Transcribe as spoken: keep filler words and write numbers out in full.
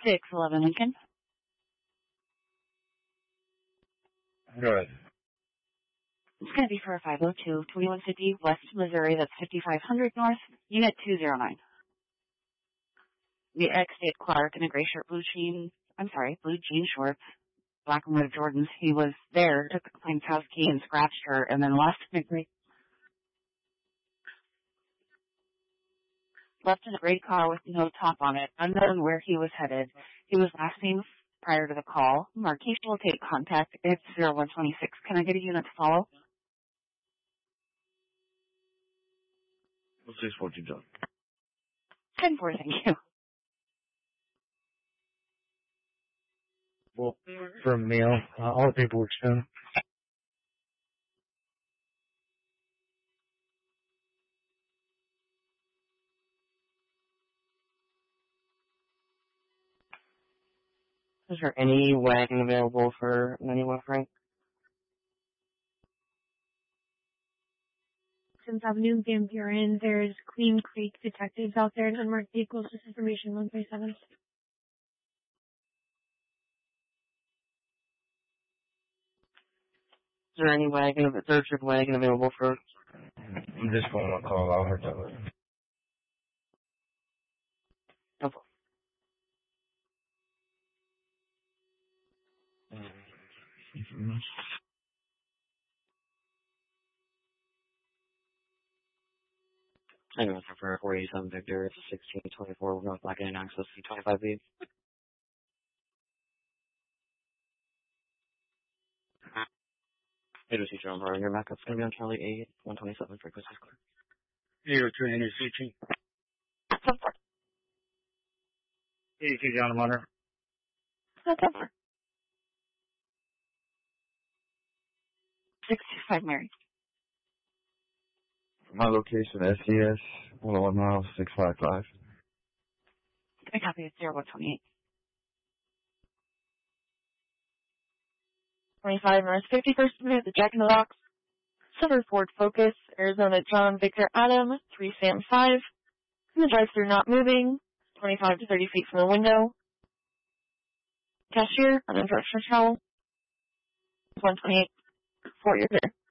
six eleven Lincoln. Go ahead. It's going to be for a five oh two, twenty-one fifty West Missouri. That's fifty-five hundred North, Unit two oh nine. The ex-Dave Clark in a gray shirt, blue jean, I'm sorry, blue jean shorts, black and white Jordans. He was there, took the complaint's house key and scratched her, and then left in a gray, left in a gray car with no top on it, unknown where he was headed. He was last seen prior to the call. Marquise will take contact. It's zero one twenty-six. Can I get a unit to follow? What's this what you've done? ten four, thank you. Well, for a meal, uh, all the paperwork's done. Is there any wagon available for ninety-one Frank? Sims Avenue, Van Buren. There's Queen Creek detectives out there and unmarked vehicles. This information one three seven. Is there any wagon, third shift wagon available for? I'm just going to call out her tell her. No. Mm-hmm. I'm going for four eighty-seven Victor. It's sixteen twenty-four. We're going back in access to twenty-five B. Hey, to see John Barr. Your backup's going to be on Charlie eight, one twenty-seven, frequency clear. Zero two N C T. eighty-two John Munner. sixty-five Mary. My location, S C S, one oh one miles, six five five. Can I copy it? zero one twenty-eight. twenty-five North fifty-first Minute, the Jack in the Box. Silver Ford Focus, Arizona John Victor Adam, three Sam five. And the drive-thru not moving, twenty-five to thirty feet from the window. Cashier, uninterrupted travel. one twenty-eight, Fort, you're there.